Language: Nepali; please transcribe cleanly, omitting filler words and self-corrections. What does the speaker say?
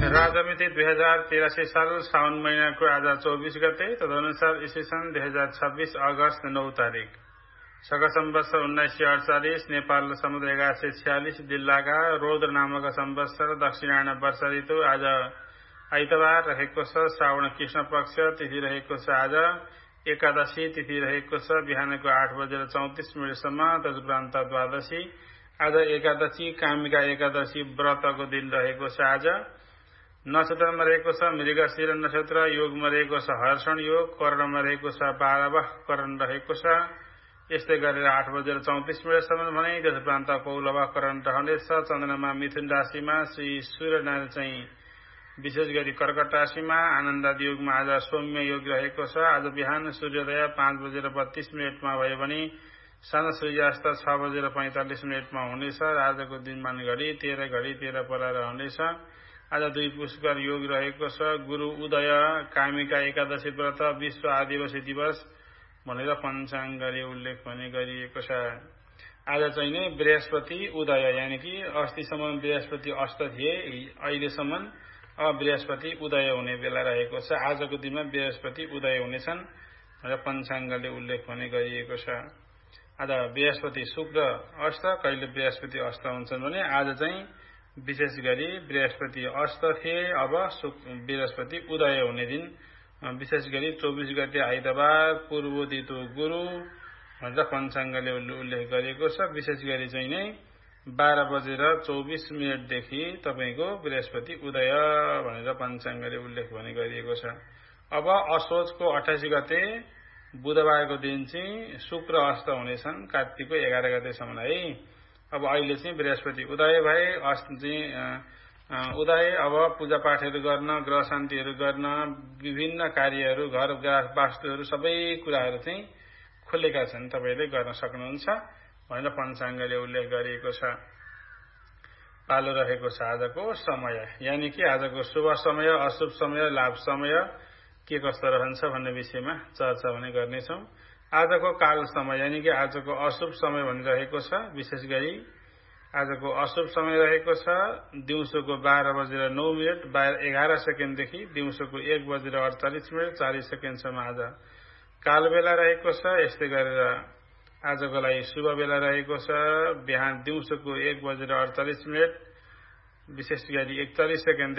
राजमिति 2083 साल साउन महिनाको आज 24 गते, तदनुसार ईस्वीसन 2026 अगस्त 9 तारिक। शक संवत्सर 1948 नेपाल समुद्र 1146 जिल्लाका रौद्र नामक संवत्सर दक्षिणायन वर्ष ऋतु आज आइतबार रहेको छ। श्रावण कृष्ण पक्ष तिथि रहेको छ आज एकादशी तिथि रहेको छ बिहानको 8:34 सम्म। तदुपरान्त द्वादशी आज एकादशी कामिका एकादशी व्रतको दिन रहेको छ आज। नक्षत्रमा रहेको छ मृगशिर नक्षत्र, योगमा रहेको छ हर्षण योग, कर्णमा रहेको छ बारवह करण रहेको छ। यस्तै गरेर 8:34 सम्म भने त्यसुपरान्त पौलवह करण रहनेछ। चन्द्रमा मिथुन राशिमा, श्री सूर्यनारायण चाहिँ विशेष गरी कर्कट राशिमा, आनन्द योगमा आज सौम्य योग रहेको छ। आज बिहान सूर्योदय 5:32 भयो भने साँझ सूर्यास्त 6:45 हुनेछ। आजको दिनमान घडी 13 परार हुनेछ। आज 2 पुष्कर योग रहेको छ। गुरु उदय कामिका एकादशी व्रत विश्व आदिवासी दिवस भनेर पञ्चाङ्गले उल्लेख भने गरिएको छ। आज चाहिँ नै बृहस्पति उदय, यानि कि अस्तिसम्म बृहस्पति अस्त थिए, अहिलेसम्म अब बृहस्पति उदय हुने बेला रहेको छ। आजको दिनमा बृहस्पति उदय हुनेछन् भनेर पञ्चाङ्गले उल्लेख भने गरिएको छ। आज बृहस्पति शुक्र अस्त, कहिले बृहस्पति अस्त हुन्छन् भने आज चाहिँ विशेष गरी बृहस्पति अस्त थिए, अब बृहस्पति उदय हुने दिन। विशेष गरी 24 गते आइतबार पूर्वोदितो गुरु भनेर पञ्चाङ्गले उल्लेख गरिएको छ। विशेष गरी चाहिँ नै 12:24 देखि तपाईको बृहस्पति उदय भनेर पञ्चाङ्गले उल्लेख भने गरिएको छ। अब असोजको 28 गते बुधबारको दिन चाहिँ शुक्र अस्त हुनेछन् कार्तिकको 11 गतेसम्म है। अब अहिले चाहिँ बृहस्पति उदय भए, अस्त चाहिँ उदय। अब पूजापाठहरू गर्न, ग्रह शान्तिहरू गर्न, विभिन्न कार्यहरू, घर वास्तुहरू सबै कुराहरू चाहिँ खुलेका छन्, तपाईले गर्न सक्नुहुन्छ भनेर पञ्चाङ्गले उल्लेख गरिएको छ। पालो रहेको छ आजको समय, यानि कि आजको शुभ समय, अशुभ समय, लाभ समय के कस्तो रहन्छ भन्ने विषयमा चर्चा भने गर्नेछौँ। आजको काल समय, यानि कि आजको अशुभ समय भनिरहेको छ। विशेष गरी आजको अशुभ समय रहेको छ दिउँसोको 12:09 11 देखि दिउँसोको 1:48 40 आज काल बेला रहेको छ। यस्तै गरेर आजको लागि शुभ बेला रहेको छ बिहान दिउँसोको 1:48 विशेष गरी 41